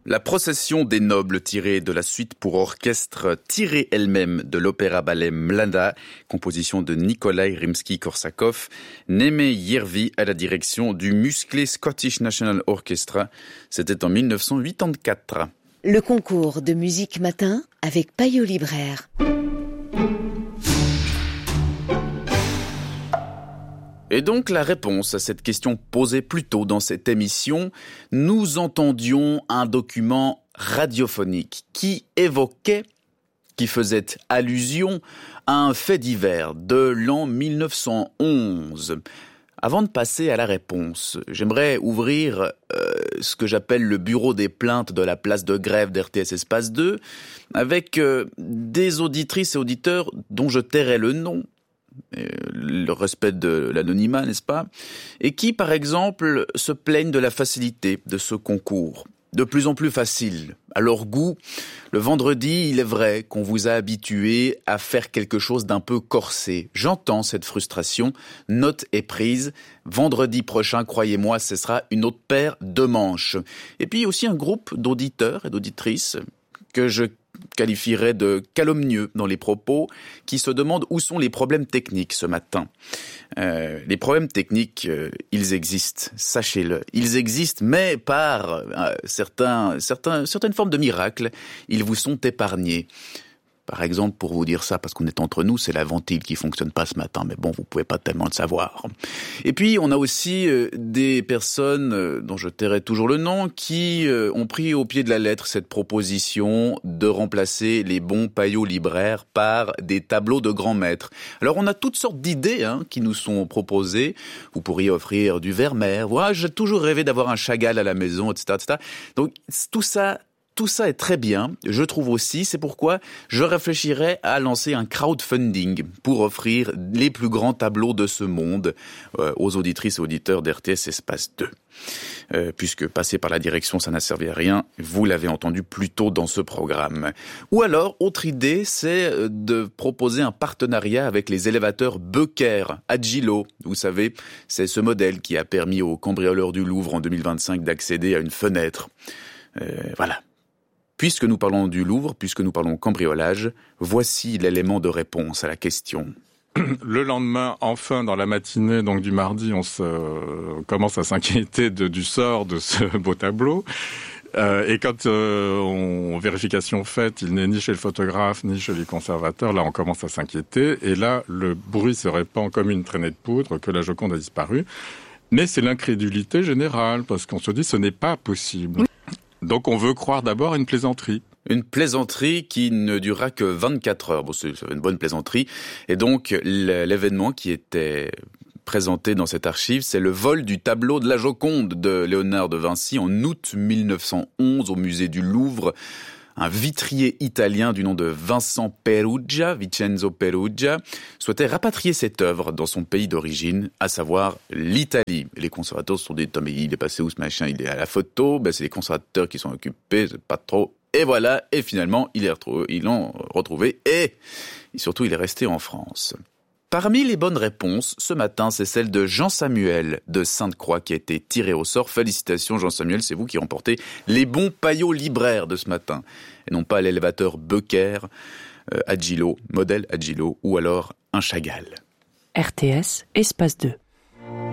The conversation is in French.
La procession des nobles tirée de la suite pour orchestre tirée elle-même de l'opéra-ballet Mlada, composition de Nikolai Rimsky-Korsakov, Némé Järvi à la direction du musclé Scottish National Orchestra. C'était en 1984. Le concours de musique matin avec Payot Libraire. Et donc la réponse à cette question posée plus tôt dans cette émission, nous entendions un document radiophonique qui faisait allusion à un fait divers de l'an 1911. Avant de passer à la réponse, j'aimerais ouvrir ce que j'appelle le bureau des plaintes de la place de grève d'RTS Espace 2 avec des auditrices et auditeurs dont je tairai le nom, le respect de l'anonymat, n'est-ce pas? Et qui, par exemple, se plaignent de la facilité de ce concours. De plus en plus facile. À leur goût, le vendredi, il est vrai qu'on vous a habitué à faire quelque chose d'un peu corsé. J'entends cette frustration. Note est prise. Vendredi prochain, croyez-moi, ce sera une autre paire de manches. Et puis aussi un groupe d'auditeurs et d'auditrices que je qualifierais de calomnieux dans les propos, qui se demandent où sont les problèmes techniques ce matin. Les problèmes techniques, ils existent, sachez-le. Ils existent, mais par certaines formes de miracles, ils vous sont épargnés. Par exemple, pour vous dire ça, parce qu'on est entre nous, c'est la ventile qui fonctionne pas ce matin, mais bon, vous pouvez pas tellement le savoir. Et puis, on a aussi des personnes dont je tairai toujours le nom, qui ont pris au pied de la lettre cette proposition de remplacer les bons paillots libraires par des tableaux de grands maîtres. Alors, on a toutes sortes d'idées qui nous sont proposées. Vous pourriez offrir du Vermeer. Voilà, j'ai toujours rêvé d'avoir un Chagall à la maison, etc., etc. Donc, tout ça est très bien, je trouve aussi, c'est pourquoi je réfléchirais à lancer un crowdfunding pour offrir les plus grands tableaux de ce monde aux auditrices et auditeurs d'RTS Espace 2. Puisque passer par la direction, ça n'a servi à rien, vous l'avez entendu plus tôt dans ce programme. Ou alors, autre idée, c'est de proposer un partenariat avec les élévateurs Becker, Agilo. Vous savez, c'est ce modèle qui a permis aux cambrioleurs du Louvre en 2025 d'accéder à une fenêtre. Voilà. Puisque nous parlons du Louvre, puisque nous parlons cambriolage, voici l'élément de réponse à la question. Le lendemain, enfin, dans la matinée donc du mardi, on commence à s'inquiéter du sort de ce beau tableau. Et quand vérification faite, il n'est ni chez le photographe, ni chez les conservateurs, là on commence à s'inquiéter. Et là, le bruit se répand comme une traînée de poudre que la Joconde a disparu. Mais c'est l'incrédulité générale, parce qu'on se dit ce n'est pas possible. Donc on veut croire d'abord une plaisanterie. Une plaisanterie qui ne durera que 24 heures. Bon, c'est une bonne plaisanterie. Et donc, l'événement qui était présenté dans cette archive, c'est le vol du tableau de la Joconde de Léonard de Vinci en août 1911 au musée du Louvre. Un vitrier italien du nom de Vincenzo Perugia, souhaitait rapatrier cette œuvre dans son pays d'origine, à savoir l'Italie. Les conservateurs se sont dit, mais il est passé où ce machin? Il est à la photo, c'est les conservateurs qui sont occupés, c'est pas trop. Et voilà, et finalement, ils l'ont retrouvé, et surtout, il est resté en France. Parmi les bonnes réponses, ce matin, c'est celle de Jean-Samuel de Sainte-Croix qui a été tiré au sort. Félicitations Jean-Samuel, c'est vous qui remportez les bons paillots libraires de ce matin. Et non pas l'élévateur Becker, Agilo, modèle Agilo, ou alors un Chagall. RTS, Espace 2.